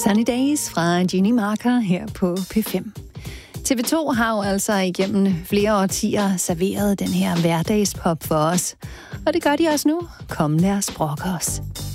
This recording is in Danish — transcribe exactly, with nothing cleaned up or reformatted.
Sunny Days fra Ginny Marker her på P fem. T V to har jo altså igennem flere årtier serveret den her hverdagspop for os. Og det gør de også nu. Kom, lad os brokke os.